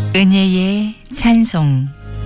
은혜의 찬송.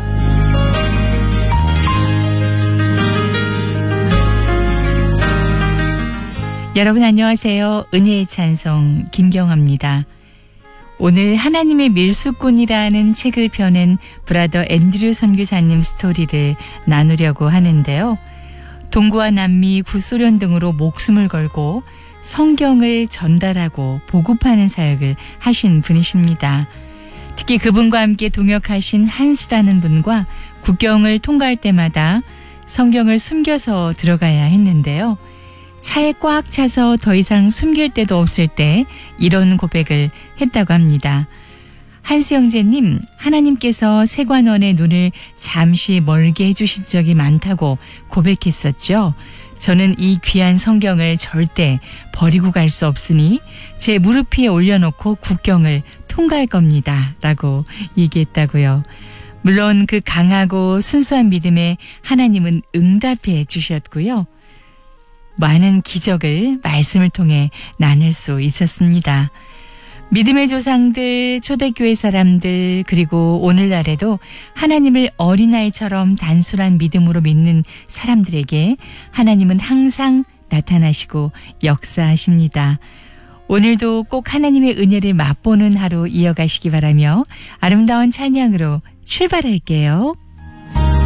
여러분 안녕하세요. 은혜의 찬송 김경화입니다. 오늘 하나님의 밀수꾼이라는 책을 펴낸 브라더 앤드류 선교사님 스토리를 나누려고 하는데요. 동구와 남미, 구소련 등으로 목숨을 걸고 성경을 전달하고 보급하는 사역을 하신 분이십니다. 특히 그분과 함께 동역하신 한스라는 분과 국경을 통과할 때마다 성경을 숨겨서 들어가야 했는데요. 차에 꽉 차서 더 이상 숨길 데도 없을 때 이런 고백을 했다고 합니다. 한스 형제님, 하나님께서 세관원의 눈을 잠시 멀게 해주신 적이 많다고 고백했었죠. 저는 이 귀한 성경을 절대 버리고 갈 수 없으니 제 무릎 위에 올려놓고 국경을 통과할 겁니다. 라고 얘기했다고요. 물론 그 강하고 순수한 믿음에 하나님은 응답해 주셨고요. 많은 기적을 말씀을 통해 나눌 수 있었습니다. 믿음의 조상들, 초대교회 사람들, 그리고 오늘날에도 하나님을 어린아이처럼 단순한 믿음으로 믿는 사람들에게 하나님은 항상 나타나시고 역사하십니다. 오늘도 꼭 하나님의 은혜를 맛보는 하루 이어가시기 바라며 아름다운 찬양으로 출발할게요.